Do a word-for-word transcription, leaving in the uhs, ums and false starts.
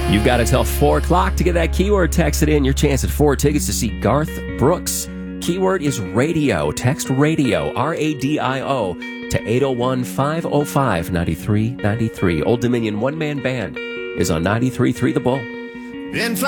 You've got until four o'clock to get that keyword texted in. Your chance at four tickets to see Garth Brooks. Keyword is radio. Text radio, R A D I O, to eight oh one, five oh five, nine three nine three. Old Dominion one-man band is on ninety-three point three The Bull. Been